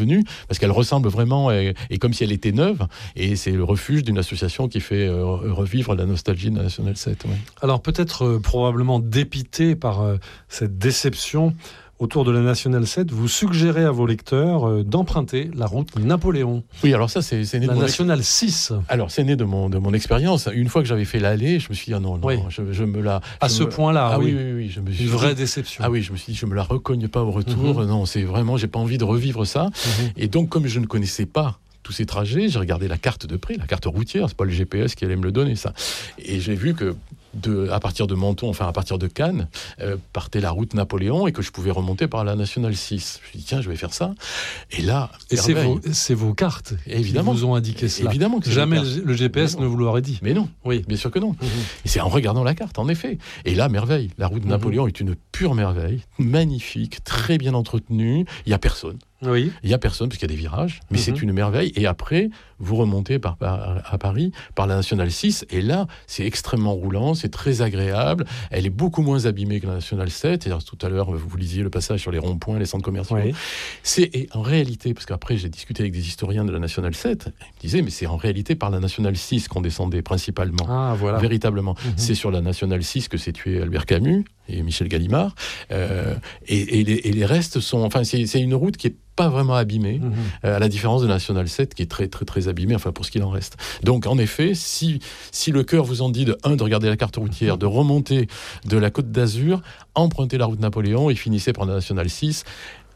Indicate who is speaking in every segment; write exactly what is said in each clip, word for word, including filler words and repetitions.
Speaker 1: venue, parce qu'elle ressemble vraiment, et, et comme si elle était neuve, et c'est le refuge d'une association qui fait euh, revivre la nostalgie de la National sept. Ouais.
Speaker 2: Alors peut-être euh, probablement dépité par euh, cette déception autour de la National sept, vous suggérez à vos lecteurs euh, d'emprunter la route Napoléon.
Speaker 1: Oui, alors ça, c'est, c'est né
Speaker 2: la
Speaker 1: de mon
Speaker 2: National
Speaker 1: ex...
Speaker 2: six.
Speaker 1: Alors, c'est né de mon, de mon expérience. Une fois que j'avais fait l'aller, je me suis dit, ah non, non,
Speaker 2: oui.
Speaker 1: je, je me la...
Speaker 2: À
Speaker 1: je
Speaker 2: ce
Speaker 1: me...
Speaker 2: point-là,
Speaker 1: ah,
Speaker 2: oui.
Speaker 1: oui, oui, oui. Je me suis
Speaker 2: Une vraie
Speaker 1: dit...
Speaker 2: déception.
Speaker 1: Ah oui, je me suis dit, je me la recogne pas au retour. Mm-hmm. Non, c'est vraiment, j'ai pas envie de revivre ça. Mm-hmm. Et donc, comme je ne connaissais pas tous ces trajets, j'ai regardé la carte de près, la carte routière, c'est pas le G P S qui allait me le donner, ça. Et j'ai vu que de, à partir de Menton, enfin à partir de Cannes, euh, partait la route Napoléon et que je pouvais remonter par la Nationale six. Je me suis dit, tiens, je vais faire ça. Et là,
Speaker 2: et c'est vos, c'est vos cartes évidemment, qui vous ont indiqué cela.
Speaker 1: Évidemment que
Speaker 2: jamais le G P S ne vous l'aurait dit.
Speaker 1: Mais non,
Speaker 2: oui.
Speaker 1: bien sûr que non.
Speaker 2: Mm-hmm.
Speaker 1: Et c'est en regardant la carte, en effet. Et là, merveille. La route mm-hmm. Napoléon est une pure merveille, magnifique, très bien entretenue. Il n'y a personne.
Speaker 2: Oui.
Speaker 1: Il n'y a personne parce qu'il y a des virages, mais mm-hmm. c'est une merveille. Et après, vous remontez par, par, à Paris par la Nationale six. Et là, c'est extrêmement roulant, c'est très agréable. Elle est beaucoup moins abîmée que la Nationale sept. C'est-à-dire, tout à l'heure, vous lisiez le passage sur les ronds-points, les centres commerciaux. Oui. C'est et en réalité, parce qu'après, j'ai discuté avec des historiens de la Nationale sept, ils me disaient, mais c'est en réalité par la Nationale six qu'on descendait principalement.
Speaker 2: Ah, voilà.
Speaker 1: Véritablement. Mm-hmm. C'est sur la Nationale six que s'est tué Albert Camus et Michel Gallimard. Euh, et, et, les, et les restes sont... Enfin, c'est, c'est une route qui est pas vraiment abîmée, mmh. euh, à la différence de la Nationale sept qui est très très très abîmée, enfin pour ce qu'il en reste. Donc en effet, si, si le cœur vous en dit de un, de regarder la carte routière, de remonter de la Côte d'Azur, empruntez la route Napoléon et finissez par la Nationale six.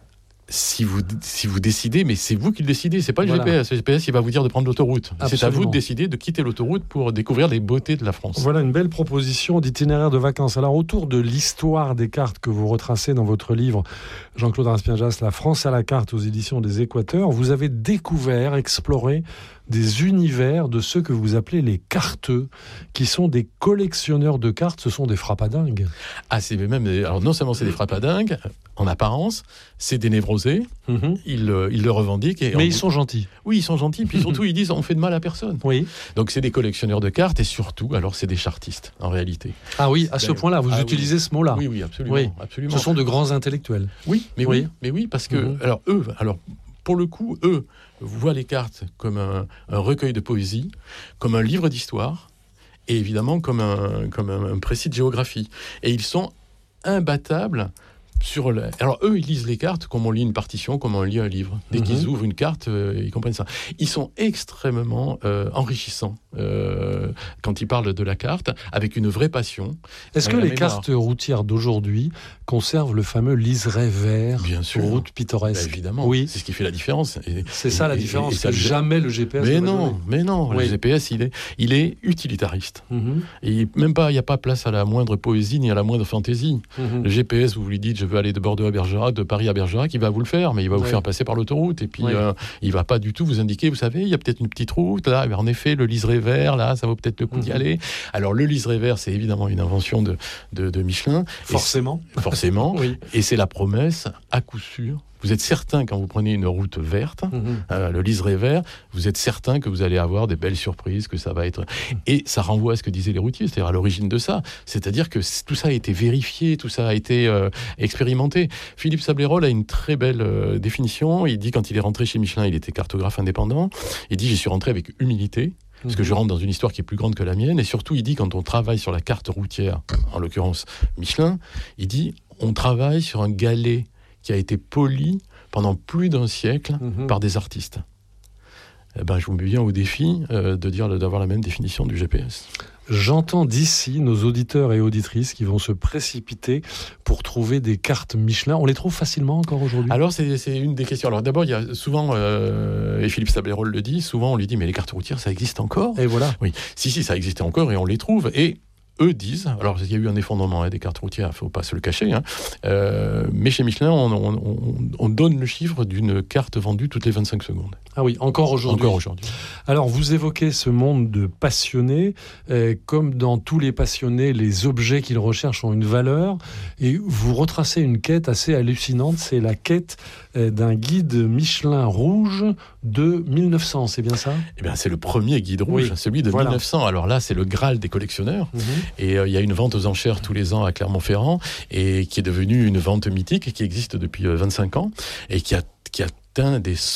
Speaker 1: Si vous, si vous décidez, mais c'est vous qui le décidez, c'est pas le voilà. G P S. Le G P S, il va vous dire de prendre l'autoroute. Absolument. C'est à vous de décider de quitter l'autoroute pour découvrir les beautés de la France.
Speaker 2: Voilà une belle proposition d'itinéraire de vacances. Alors, autour de l'histoire des cartes que vous retracez dans votre livre, Jean-Claude Raspienjas, La France à la carte aux éditions des Équateurs, vous avez découvert, exploré des univers de ceux que vous appelez les carteux, qui sont des collectionneurs de cartes, ce sont des frappadingues.
Speaker 1: Ah, c'est même des, alors non seulement c'est des frappadingues, en apparence, c'est des névrosés, mm-hmm. ils, ils le revendiquent. Et
Speaker 2: mais
Speaker 1: ils
Speaker 2: bout... sont gentils.
Speaker 1: Oui, ils sont gentils, puis surtout ils disent on fait de mal à personne.
Speaker 2: Oui.
Speaker 1: Donc c'est des collectionneurs de cartes et surtout, alors c'est des chartistes, en réalité.
Speaker 2: Ah oui, à ce point-là, vous
Speaker 1: ah,
Speaker 2: utilisez
Speaker 1: oui.
Speaker 2: ce mot-là.
Speaker 1: Oui, oui, absolument,
Speaker 2: oui.
Speaker 1: absolument.
Speaker 2: Ce sont de grands intellectuels.
Speaker 1: Oui, mais oui, oui mais oui, parce que, mm-hmm. alors eux, alors pour le coup, eux, voient les cartes comme un, un recueil de poésie, comme un livre d'histoire, et évidemment comme un, comme un, un précis de géographie. Et ils sont imbattables sur le... Alors eux, ils lisent les cartes comme on lit une partition, comme on lit un livre. Dès mm-hmm. qu'ils ouvrent une carte, euh, ils comprennent ça. Ils sont extrêmement euh, enrichissants euh, quand ils parlent de la carte, avec une vraie passion.
Speaker 2: Est-ce que les mémoire. cartes routières d'aujourd'hui conservent le fameux liseré vert
Speaker 1: Bien sûr.
Speaker 2: Aux routes pittoresques?
Speaker 1: Bah, évidemment,
Speaker 2: oui.
Speaker 1: C'est ce qui fait la différence. Et,
Speaker 2: c'est et, ça la et, différence, et, et, que ça, jamais le G P S
Speaker 1: mais non,
Speaker 2: donner.
Speaker 1: mais non, oui. Le G P S, il est, il est utilitariste. Mm-hmm. Et même pas, il n'y a pas place à la moindre poésie ni à la moindre fantaisie. Mm-hmm. Le G P S, vous lui dites, je veux aller de Bordeaux à Bergerac, de Paris à Bergerac, il va vous le faire, mais il va vous oui. faire passer par l'autoroute. Et puis, oui. euh, il ne va pas du tout vous indiquer, vous savez, il y a peut-être une petite route, là, en effet, le liseré vert, là, ça vaut peut-être le coup mm-hmm. d'y aller. Alors, le liseré vert, c'est évidemment une invention de, de, de Michelin.
Speaker 2: Forcément.
Speaker 1: Forcément. oui. Et c'est la promesse, à coup sûr. Vous êtes certain, quand vous prenez une route verte, mmh. euh, le liseré vert, vous êtes certain que vous allez avoir des belles surprises, que ça va être... Et ça renvoie à ce que disaient les routiers, c'est-à-dire à l'origine de ça. C'est-à-dire que tout ça a été vérifié, tout ça a été euh, expérimenté. Philippe Sablérol a une très belle euh, définition. Il dit, quand il est rentré chez Michelin, il était cartographe indépendant. Il dit, j'y suis rentré avec humilité, parce que je rentre dans une histoire qui est plus grande que la mienne. Et surtout, il dit, quand on travaille sur la carte routière, en l'occurrence Michelin, il dit, on travaille sur un galet qui a été poli pendant plus d'un siècle mmh. par des artistes. Eh ben, je vous mets bien au défi euh, de dire, d'avoir la même définition du G P S.
Speaker 2: J'entends d'ici nos auditeurs et auditrices qui vont se précipiter pour trouver des cartes Michelin. On les trouve facilement encore aujourd'hui?
Speaker 1: Alors, c'est, c'est une des questions. Alors, d'abord, il y a souvent, euh, et Philippe Sablérol le dit, souvent on lui dit, mais les cartes routières, ça existe encore?
Speaker 2: Et voilà.
Speaker 1: Oui, si, si, ça existait encore et on les trouve. Et eux disent, alors il y a eu un effondrement hein, des cartes routières, il ne faut pas se le cacher, hein, euh, mais chez Michelin, on, on, on, on donne le chiffre d'une carte vendue toutes les vingt-cinq secondes.
Speaker 2: Ah oui, encore aujourd'hui.
Speaker 1: Encore aujourd'hui.
Speaker 2: Alors, vous évoquez ce monde de passionnés. Euh, comme dans tous les passionnés, les objets qu'ils recherchent ont une valeur. Et vous retracez une quête assez hallucinante. C'est la quête euh, d'un guide Michelin rouge de mille neuf cents, c'est bien ça? Eh
Speaker 1: bien, c'est le premier guide rouge, oui, celui de voilà. mille neuf cents. Alors là, c'est le Graal des collectionneurs. Mmh. Et il euh, y a une vente aux enchères tous les ans à Clermont-Ferrand, et qui est devenue une vente mythique, qui existe depuis euh, vingt-cinq ans, et qui a, qui a atteint des